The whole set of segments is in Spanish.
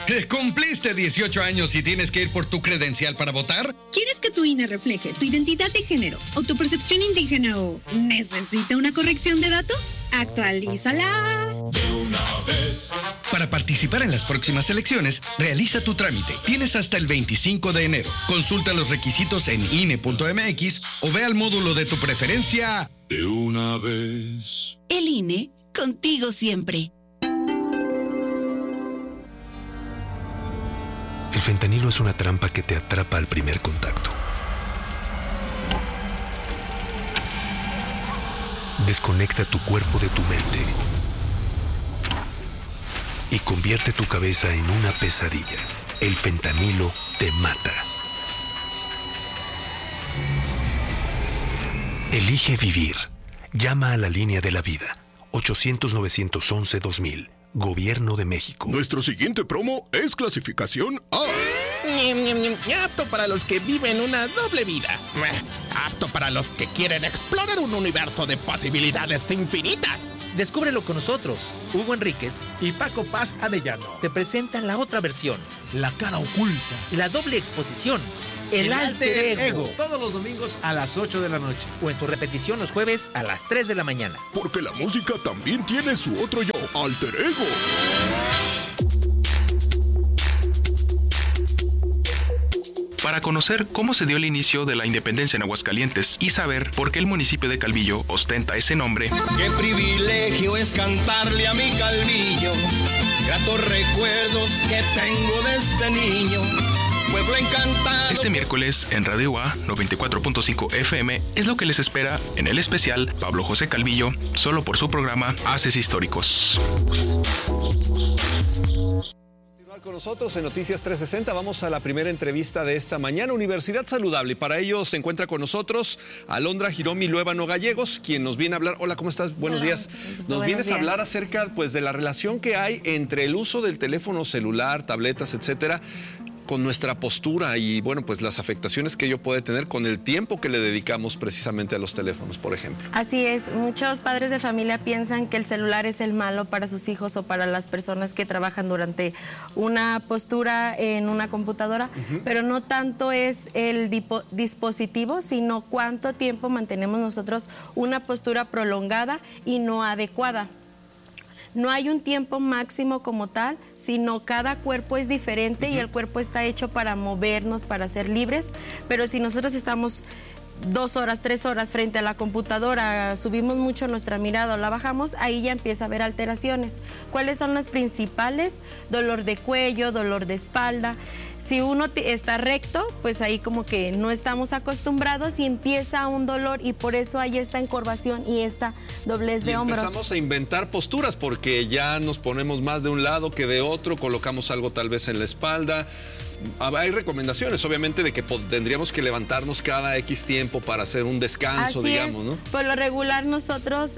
¿Cumpliste 18 años y tienes que ir por tu credencial para votar? ¿Quieres que tu INE refleje tu identidad de género o tu percepción indígena o necesita una corrección de datos? Actualízala de una vez. Para participar en las próximas elecciones, realiza tu trámite. Tienes hasta el 25 de enero. Consulta los requisitos en INE.mx o ve al módulo de tu preferencia. De una vez. El INE, contigo siempre. El fentanilo es una trampa que te atrapa al primer contacto. Desconecta tu cuerpo de tu mente y convierte tu cabeza en una pesadilla. El fentanilo te mata. Elige vivir. Llama a la línea de la vida. 800-911-2000. Gobierno de México. Nuestro siguiente promo es clasificación A. Apto para los que viven una doble vida. Apto para los que quieren explorar un universo de posibilidades infinitas. Descúbrelo con nosotros. Hugo Enríquez y Paco Paz Arellano te presentan la otra versión, la cara oculta, la doble exposición, el alter ego. Todos los domingos a las 8 de la noche. O en su repetición los jueves a las 3 de la mañana. Porque la música también tiene su otro yo, alter ego. Para conocer cómo se dio el inicio de la independencia en Aguascalientes y saber por qué el municipio de Calvillo ostenta ese nombre. Qué privilegio es cantarle a mi Calvillo, gratos recuerdos que tengo desde niño. Pueblo encantado. Este miércoles en Radio A 94.5 FM es lo que les espera en el especial Pablo José Calvillo, solo por su programa Haces Históricos. Con nosotros en Noticias 360 vamos a la primera entrevista de esta mañana, Universidad Saludable, y para ello se encuentra con nosotros Alondra Jiromi Luébano Gallegos, quien nos viene a hablar. Hola, ¿cómo estás? Buenos días. Nos vienes a hablar acerca de la relación que hay entre el uso del teléfono celular, tabletas, etcétera, con nuestra postura y, bueno, pues las afectaciones que ello puede tener con el tiempo que le dedicamos precisamente a los teléfonos, por ejemplo. Así es, muchos padres de familia piensan que el celular es el malo para sus hijos o para las personas que trabajan durante una postura en una computadora, pero no tanto es el dispositivo, sino cuánto tiempo mantenemos nosotros una postura prolongada y no adecuada. No hay un tiempo máximo como tal, sino cada cuerpo es diferente y el cuerpo está hecho para movernos, para ser libres, pero si nosotros estamos 2 horas, 3 horas frente a la computadora, subimos mucho nuestra mirada o la bajamos, ahí ya empieza a haber alteraciones. ¿Cuáles son las principales? Dolor de cuello, dolor de espalda. Si uno está recto, pues ahí como que no estamos acostumbrados y empieza un dolor y por eso hay esta encorvación y esta doblez de hombros. Empezamos a inventar posturas porque ya nos ponemos más de un lado que de otro, colocamos algo tal vez en la espalda. Hay recomendaciones, obviamente, de que tendríamos que levantarnos cada X tiempo para hacer un descanso, así digamos, es. ¿no? Por lo regular nosotros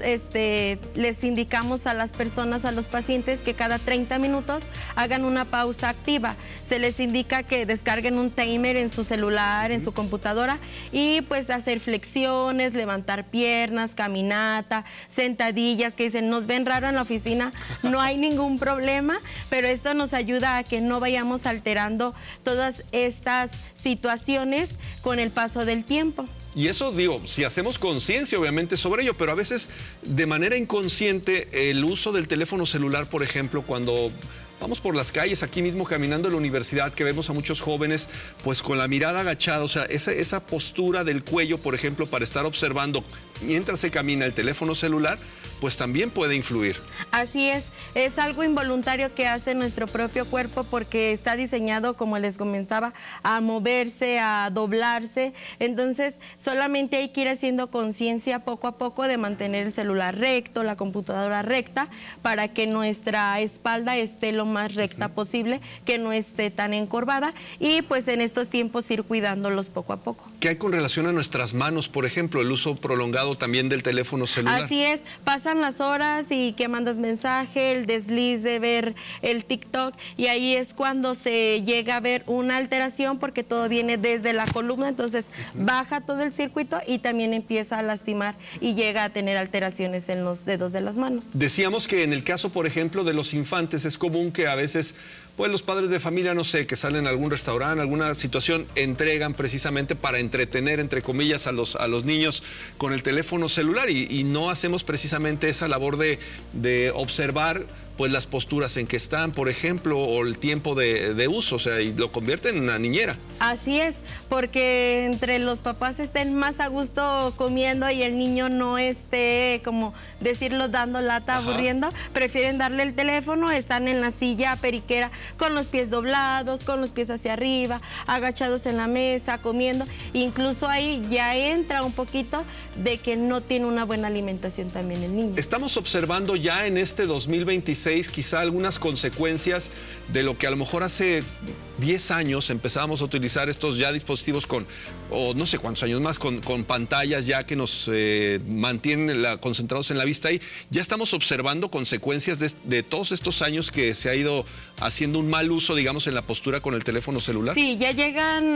les indicamos a las personas, a los pacientes, que cada 30 minutos hagan una pausa activa. Se les indica que descarguen un timer en su celular, en su computadora, y pues hacer flexiones, levantar piernas, caminata, sentadillas, que dicen, nos ven raro en la oficina, no hay ningún problema, pero esto nos ayuda a que no vayamos alterando todas estas situaciones con el paso del tiempo. Y eso, digo, si hacemos conciencia obviamente sobre ello, pero a veces de manera inconsciente el uso del teléfono celular, por ejemplo, cuando vamos por las calles, aquí mismo caminando en la universidad, que vemos a muchos jóvenes pues con la mirada agachada, o sea, esa postura del cuello, por ejemplo, para estar observando mientras se camina el teléfono celular, pues también puede influir. Así es algo involuntario que hace nuestro propio cuerpo porque está diseñado, como les comentaba, a moverse, a doblarse. Entonces, solamente hay que ir haciendo conciencia poco a poco de mantener el celular recto, la computadora recta, para que nuestra espalda esté lo más recta posible, que no esté tan encorvada y pues en estos tiempos ir cuidándolos poco a poco. ¿Qué hay con relación a nuestras manos, por ejemplo, el uso prolongado también del teléfono celular? Así es, pasan las horas y que mandas mensaje, el desliz de ver el TikTok y ahí es cuando se llega a ver una alteración porque todo viene desde la columna, entonces baja todo el circuito y también empieza a lastimar y llega a tener alteraciones en los dedos de las manos. Decíamos que en el caso, por ejemplo, de los infantes es común que a veces pues los padres de familia, no sé, que salen a algún restaurante, alguna situación, entregan precisamente para entretener, entre comillas, a los niños con el teléfono celular y no hacemos precisamente esa labor de observar pues las posturas en que están, por ejemplo, o el tiempo de uso, o sea, y lo convierten en una niñera. Así es, porque entre los papás estén más a gusto comiendo y el niño no esté, como decirlo, dando lata, aburriendo, prefieren darle el teléfono, están en la silla periquera con los pies doblados, con los pies hacia arriba, agachados en la mesa, comiendo, incluso ahí ya entra un poquito de que no tiene una buena alimentación también el niño. Estamos observando ya en este 2026 quizá algunas consecuencias de lo que a lo mejor hace 10 años empezábamos a utilizar estos ya dispositivos o no sé cuántos años más, con pantallas ya que nos mantienen concentrados en la vista ahí. Ya estamos observando consecuencias de todos estos años que se ha ido haciendo un mal uso, digamos, en la postura con el teléfono celular. Sí, ya llegan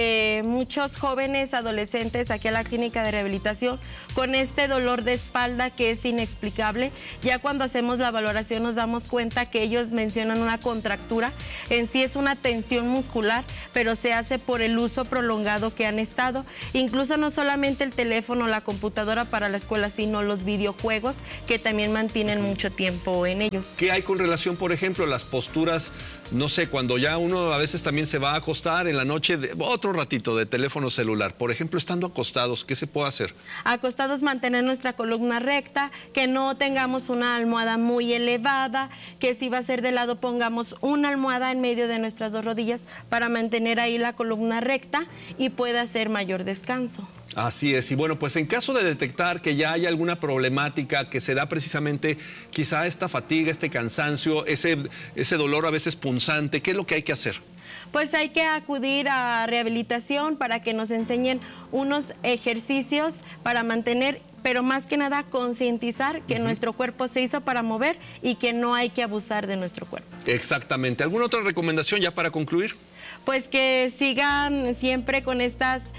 muchos jóvenes adolescentes aquí a la clínica de rehabilitación con este dolor de espalda que es inexplicable. Ya cuando hacemos la valoración nos damos cuenta que ellos mencionan una contractura. En sí es una tensión muscular, pero se hace por el uso prolongado que han estado. Incluso no solamente el teléfono, la computadora para la escuela, sino los videojuegos que también mantienen mucho tiempo en ellos. ¿Qué hay con relación, por ejemplo, a las posturas? No sé, cuando ya uno a veces también se va a acostar en la noche, otro ratito de teléfono celular. Por ejemplo, estando acostados, ¿qué se puede hacer? Acostados, mantener nuestra columna recta, que no tengamos una almohada muy elevada, que si va a ser de lado pongamos una almohada en medio de nuestras dos rodillas para mantener ahí la columna recta y pueda hacer mayor descanso. Así es, y bueno, pues en caso de detectar que ya hay alguna problemática que se da precisamente quizá esta fatiga, este cansancio, ese dolor a veces punzante, ¿qué es lo que hay que hacer? Pues hay que acudir a rehabilitación para que nos enseñen unos ejercicios para mantener, pero más que nada concientizar que nuestro cuerpo se hizo para mover y que no hay que abusar de nuestro cuerpo. Exactamente. ¿Alguna otra recomendación ya para concluir? Pues que sigan siempre con estas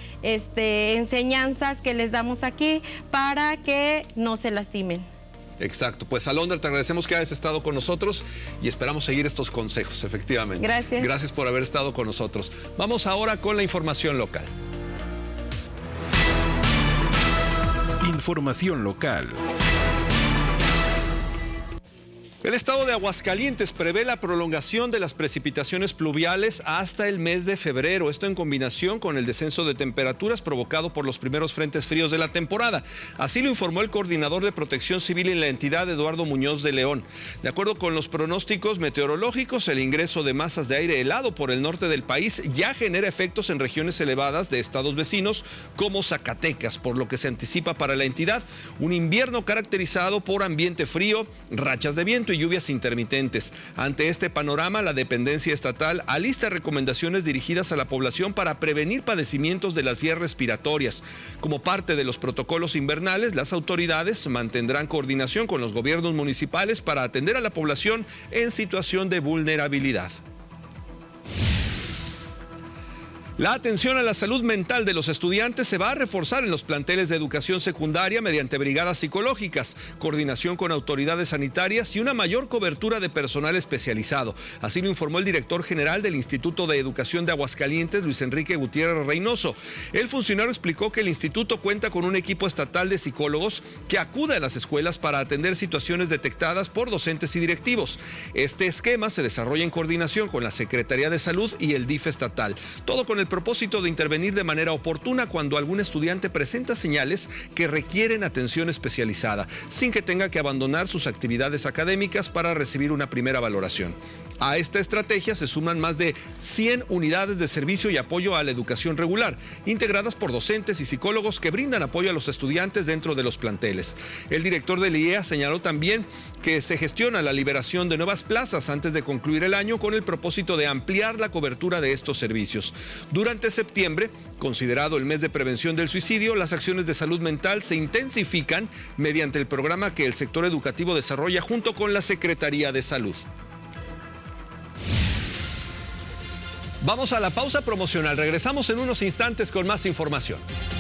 enseñanzas que les damos aquí para que no se lastimen. Exacto. Pues Alondra, te agradecemos que hayas estado con nosotros y esperamos seguir estos consejos, efectivamente. Gracias. Gracias por haber estado con nosotros. Vamos ahora con la información local. Información local. El estado de Aguascalientes prevé la prolongación de las precipitaciones pluviales hasta el mes de febrero. Esto en combinación con el descenso de temperaturas provocado por los primeros frentes fríos de la temporada. Así lo informó el coordinador de Protección Civil en la entidad, Eduardo Muñoz de León. De acuerdo con los pronósticos meteorológicos, el ingreso de masas de aire helado por el norte del país ya genera efectos en regiones elevadas de estados vecinos como Zacatecas, por lo que se anticipa para la entidad un invierno caracterizado por ambiente frío, rachas de viento y lluvias intermitentes. Ante este panorama, la dependencia estatal alista recomendaciones dirigidas a la población para prevenir padecimientos de las vías respiratorias. Como parte de los protocolos invernales, las autoridades mantendrán coordinación con los gobiernos municipales para atender a la población en situación de vulnerabilidad. La atención a la salud mental de los estudiantes se va a reforzar en los planteles de educación secundaria mediante brigadas psicológicas, coordinación con autoridades sanitarias y una mayor cobertura de personal especializado. Así lo informó el director general del Instituto de Educación de Aguascalientes, Luis Enrique Gutiérrez Reynoso. El funcionario explicó que el instituto cuenta con un equipo estatal de psicólogos que acude a las escuelas para atender situaciones detectadas por docentes y directivos. Este esquema se desarrolla en coordinación con la Secretaría de Salud y el DIF estatal. Todo con el propósito de intervenir de manera oportuna cuando algún estudiante presenta señales que requieren atención especializada, sin que tenga que abandonar sus actividades académicas para recibir una primera valoración. A esta estrategia se suman más de 100 unidades de servicio y apoyo a la educación regular, integradas por docentes y psicólogos que brindan apoyo a los estudiantes dentro de los planteles. El director del IEA señaló también que se gestiona la liberación de nuevas plazas antes de concluir el año con el propósito de ampliar la cobertura de estos servicios. Durante septiembre, considerado el mes de prevención del suicidio, las acciones de salud mental se intensifican mediante el programa que el sector educativo desarrolla junto con la Secretaría de Salud. Vamos a la pausa promocional. Regresamos en unos instantes con más información.